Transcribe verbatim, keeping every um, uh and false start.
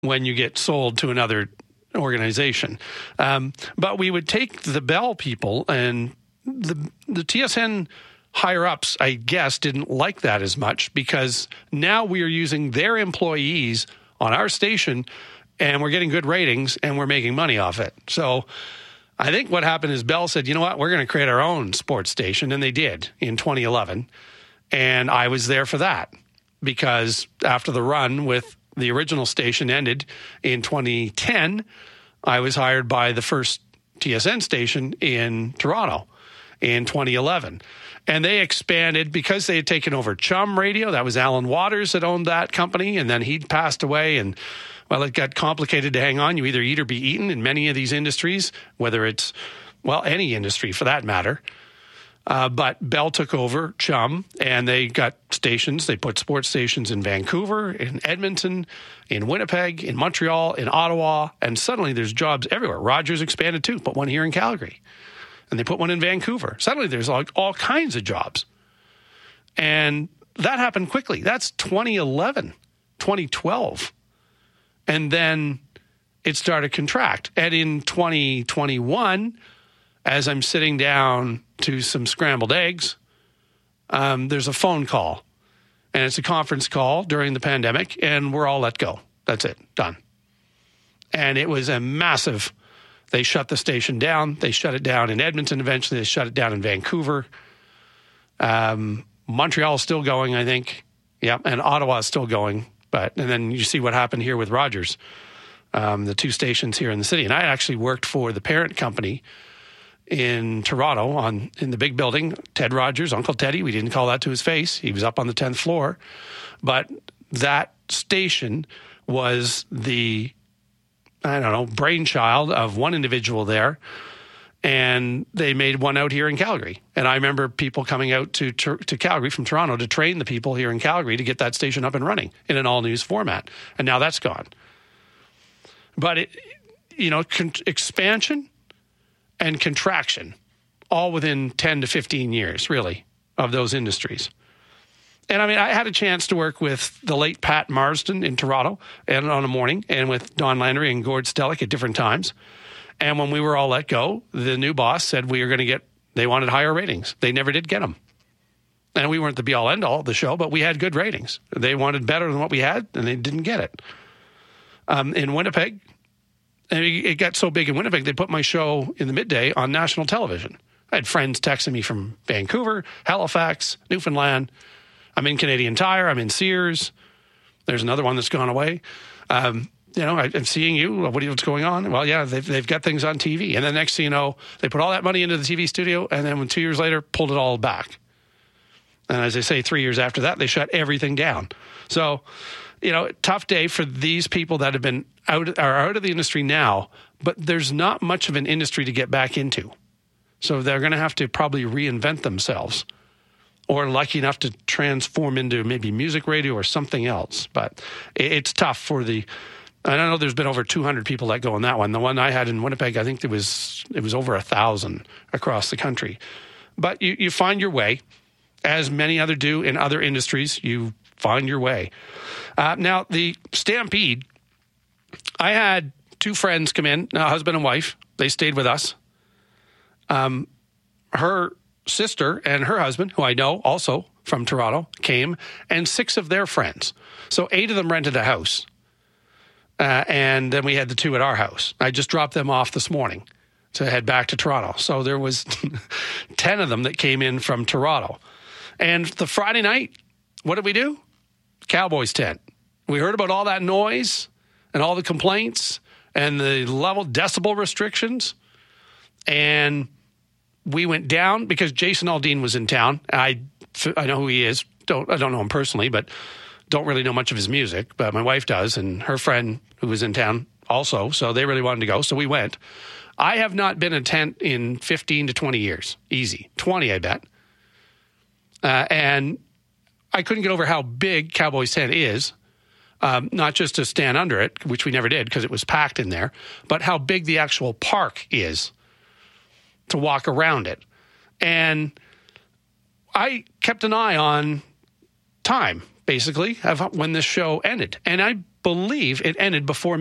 when you get sold to another organization. Um, but we would take the Bell people, and the the T S N higher-ups, I guess, didn't like that as much, because now we are using their employees on our station, and we're getting good ratings, and we're making money off it. So I think what happened is Bell said, you know what, we're going to create our own sports station, and they did in twenty eleven. And I was there for that, because after the run with the original station ended in twenty ten, I was hired by the first T S N station in Toronto in twenty eleven. And they expanded because they had taken over Chum Radio. That was Alan Waters that owned that company, and then he'd passed away, and well, it got complicated to hang on. You either eat or be eaten in many of these industries, whether it's, well, any industry for that matter. Uh, but Bell took over Chum, and they got stations. They put sports stations in Vancouver, in Edmonton, in Winnipeg, in Montreal, in Ottawa, and suddenly there's jobs everywhere. Rogers expanded too, put one here in Calgary, and they put one in Vancouver. Suddenly there's all, all kinds of jobs. And that happened quickly. That's twenty eleven, twenty twelve. And then it started to contract. And in twenty twenty-one, as I'm sitting down to some scrambled eggs, um, there's a phone call. And it's a conference call during the pandemic, and we're all let go. That's it. Done. And it was a massive, they shut the station down. They shut it down in Edmonton eventually. They shut it down in Vancouver. Um, Montreal is still going, I think. Yeah, and Ottawa is still going. But and then you see what happened here with Rogers, um, the two stations here in the city. And I actually worked for the parent company in Toronto on in the big building. Ted Rogers, Uncle Teddy, we didn't call that to his face. He was up on the tenth floor. But that station was the, I don't know, brainchild of one individual there. And they made one out here in Calgary. And I remember people coming out to to Calgary from Toronto to train the people here in Calgary to get that station up and running in an all-news format. And now that's gone. But, it, you know, con- expansion and contraction, all within ten to fifteen years, really, of those industries. And I mean, I had a chance to work with the late Pat Marsden in Toronto and on a morning, and with Don Landry and Gord Stellick at different times. And when we were all let go, the new boss said we were going to get, they wanted higher ratings. They never did get them. And we weren't the be-all, end-all of the show, but we had good ratings. They wanted better than what we had, and they didn't get it. Um, in Winnipeg, and it got so big in Winnipeg, they put my show in the midday on national television. I had friends texting me from Vancouver, Halifax, Newfoundland. I'm in Canadian Tire. I'm in Sears. There's another one that's gone away. Um, you know, I, I'm seeing you. What, what's going on? Well, yeah, they've, they've got things on T V. And then next thing you know, they put all that money into the T V studio, and then when two years later, pulled it all back. And as I say, three years after that, they shut everything down. So, you know, tough day for these people that have been out, are out of the industry now, but there's not much of an industry to get back into. So they're going to have to probably reinvent themselves, or lucky enough to transform into maybe music radio or something else. But it's tough for the, I don't know, there's been over two hundred people let go on that one. The one I had in Winnipeg, I think it was, it was over a thousand across the country. But you, you find your way, as many other do in other industries. You find your way. Uh, now, the Stampede, I had two friends come in, a husband and wife. They stayed with us. Um, her sister and her husband, who I know also from Toronto, came, and six of their friends. So eight of them rented a house. Uh, and then we had the two at our house. I just dropped them off this morning to head back to Toronto. So there was ten of them that came in from Toronto. And the Friday night, what did we do? Cowboys tent. We heard about all that noise and all the complaints and the level decibel restrictions. And we went down because Jason Aldean was in town. I, I know who he is. Don't I don't know him personally, but don't really know much of his music. But my wife does, and her friend who was in town also. So they really wanted to go, so we went. I have not been in a tent in fifteen to twenty years. Easy. twenty, I bet. Uh, and I couldn't get over how big Cowboys tent is. Um, not just to stand under it, which we never did because it was packed in there, but how big the actual park is to walk around it. And I kept an eye on time, basically, of when this show ended. And I believe it ended before